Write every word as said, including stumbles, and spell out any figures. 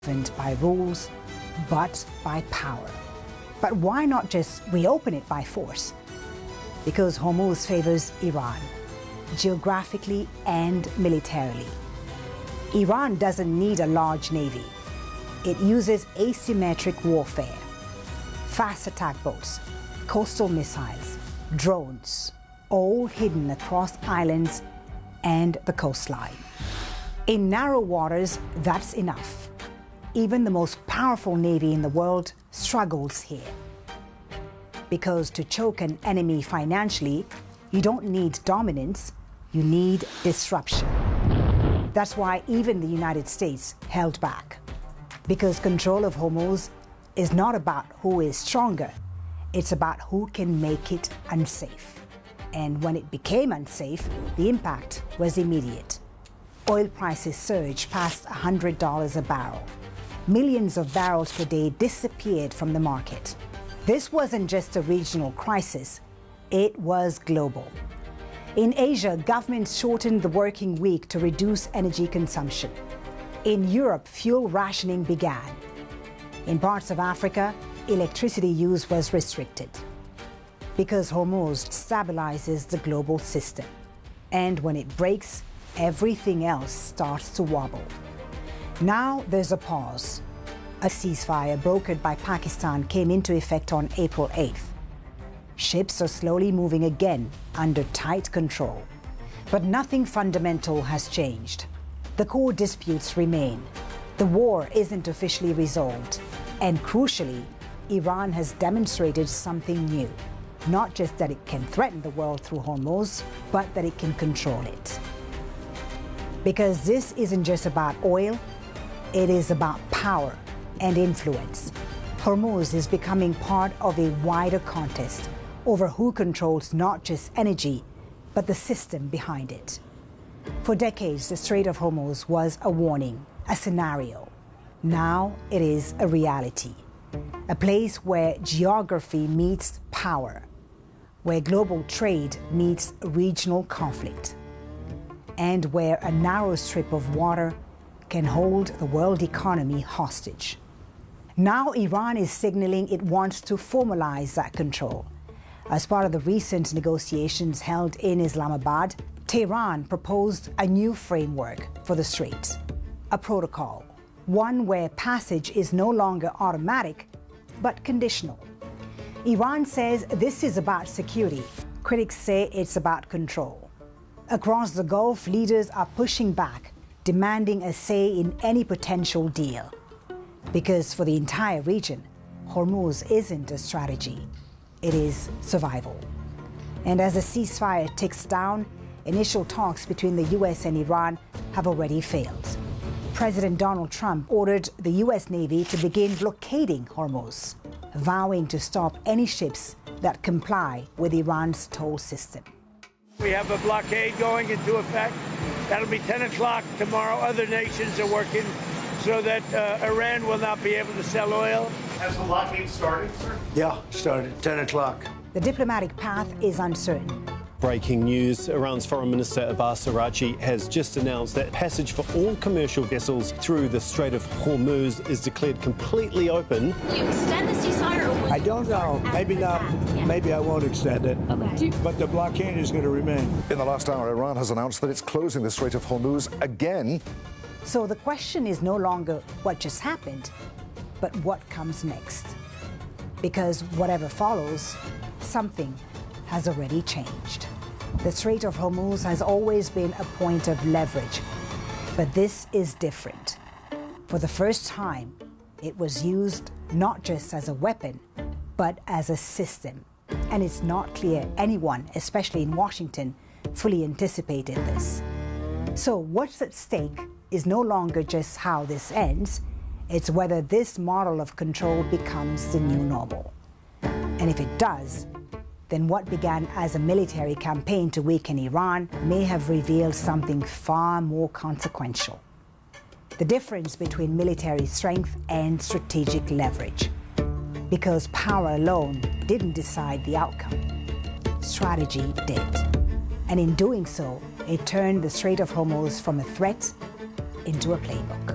governed by rules, but by power. But why not just reopen it by force? Because Hormuz favors Iran, geographically and militarily. Iran doesn't need a large navy. It uses asymmetric warfare, fast attack boats, coastal missiles, drones, all hidden across islands and the coastline. In narrow waters, that's enough. Even the most powerful navy in the world struggles here. Because to choke an enemy financially, you don't need dominance, you need disruption. That's why even the United States held back. Because control of Hormuz is not about who is stronger, it's about who can make it unsafe. And when it became unsafe, the impact was immediate. Oil prices surged past one hundred dollars a barrel. Millions of barrels per day disappeared from the market. This wasn't just a regional crisis, it was global. In Asia, governments shortened the working week to reduce energy consumption. In Europe, fuel rationing began. In parts of Africa, electricity use was restricted. Because Hormuz stabilizes the global system. And when it breaks, everything else starts to wobble. Now there's a pause. A ceasefire brokered by Pakistan came into effect on April eighth. Ships are slowly moving again under tight control. But nothing fundamental has changed. The core disputes remain. The war isn't officially resolved. And crucially, Iran has demonstrated something new. Not just that it can threaten the world through Hormuz, but that it can control it. Because this isn't just about oil, it is about power and influence. Hormuz is becoming part of a wider contest over who controls not just energy, but the system behind it. For decades, the Strait of Hormuz was a warning, a scenario. Now it is a reality, a place where geography meets power, where global trade meets regional conflict, and where a narrow strip of water can hold the world economy hostage. Now Iran is signaling it wants to formalize that control. As part of the recent negotiations held in Islamabad, Tehran proposed a new framework for the Strait, a protocol, one where passage is no longer automatic, but conditional. Iran says this is about security. Critics say it's about control. Across the Gulf, leaders are pushing back, demanding a say in any potential deal. Because for the entire region, Hormuz isn't a strategy, it is survival. And as the ceasefire ticks down, initial talks between the U S and Iran have already failed. President Donald Trump ordered the U S Navy to begin blockading Hormuz, vowing to stop any ships that comply with Iran's toll system. We have a blockade going into effect. That'll be ten o'clock tomorrow. Other nations are working so that uh, Iran will not be able to sell oil. Has the blockade started, sir? Yeah, started ten o'clock. The diplomatic path is uncertain. Breaking news, Iran's Foreign Minister Abbas Araghchi has just announced that passage for all commercial vessels through the Strait of Hormuz is declared completely open. Will you extend the ceasefire or will I don't know. Maybe not. Yeah. Maybe I won't extend it. Okay. But the blockade is going to remain. In the last hour, Iran has announced that it's closing the Strait of Hormuz again. So the question is no longer what just happened, but what comes next. Because whatever follows, something has already changed. The Strait of Hormuz has always been a point of leverage, but this is different. For the first time, it was used not just as a weapon, but as a system. And it's not clear anyone, especially in Washington, fully anticipated this. So what's at stake is no longer just how this ends, it's whether this model of control becomes the new normal. And if it does, then what began as a military campaign to weaken Iran may have revealed something far more consequential. The difference between military strength and strategic leverage. Because power alone didn't decide the outcome. Strategy did. And in doing so, it turned the Strait of Hormuz from a threat into a playbook.